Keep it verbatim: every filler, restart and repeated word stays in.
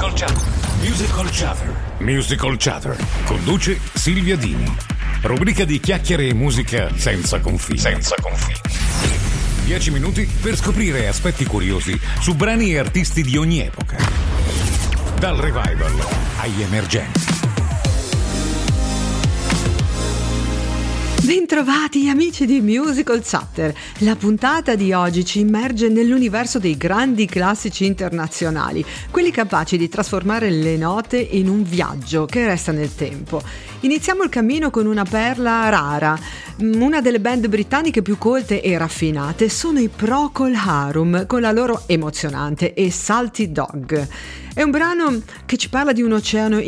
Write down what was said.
Musical Chatter. Musical Chatter. Musical Chatter. Conduce Silvia Dini. Rubrica di chiacchiere e musica senza confini. Senza confini. Dieci minuti per scoprire aspetti curiosi su brani e artisti di ogni epoca. Dal revival agli emergenti. Bentrovati amici di Musical Chatter. La puntata di oggi ci immerge nell'universo dei grandi classici internazionali, quelli capaci di trasformare le note in un viaggio che resta nel tempo. Iniziamo il cammino con una perla rara. Una delle band britanniche più colte e raffinate sono i Procol Harum con la loro emozionante e Salty Dog. È un brano che ci parla di un oceano